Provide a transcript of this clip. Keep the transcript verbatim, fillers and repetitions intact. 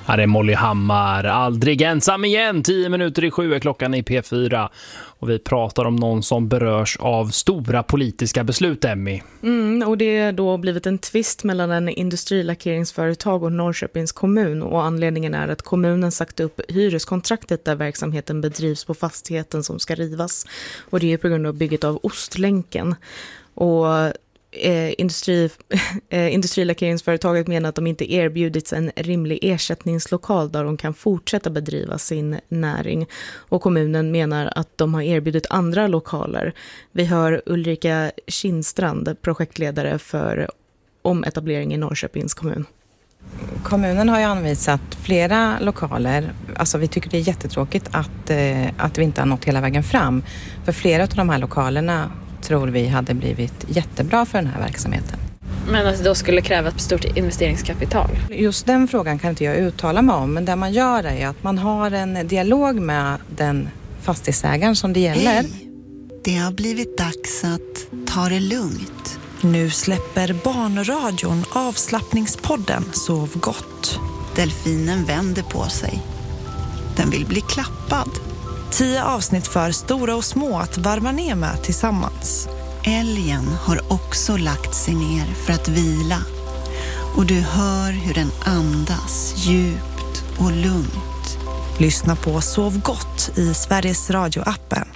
Här är Molly Hammar, aldrig ensam igen. Tio minuter i sju är klockan i P fyra. Och vi pratar om någon som berörs av stora politiska beslut, Emmy. Mm, och det är då blivit en tvist mellan en industrilackeringsföretag och Norrköpings kommun. Och anledningen är att kommunen sagt upp hyreskontraktet där verksamheten bedrivs på fastigheten som ska rivas. Och det är på grund av bygget av Ostlänken. Och Eh, industri, eh, industrilackeringsföretaget menar att de inte erbjudits en rimlig ersättningslokal där de kan fortsätta bedriva sin näring. Och kommunen menar att de har erbjudit andra lokaler. Vi hör Ulrika Kindstrand, projektledare för ometablering i Norrköpings kommun. Kommunen har ju anvisat flera lokaler. Alltså vi tycker det är jättetråkigt att, eh, att vi inte har nått hela vägen fram. För flera av de här lokalerna tror vi hade blivit jättebra för den här verksamheten. Men att det då skulle kräva ett stort investeringskapital? Just den frågan kan inte jag uttala mig om. Men det man gör är att man har en dialog med den fastighetsägaren som det gäller. Hej. Det har blivit dags att ta det lugnt. Nu släpper barnradion avslappningspodden Sov gott. Delfinen vänder på sig. Den vill bli klappad. Tio avsnitt för stora och små att varva ner med tillsammans. Älgen har också lagt sig ner för att vila. Och du hör hur den andas djupt och lugnt. Lyssna på Sov gott i Sveriges Radio-appen.